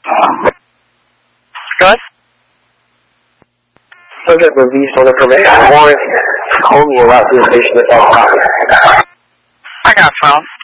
Good. Subject released on information warrant. Call me about this patient. I got phone.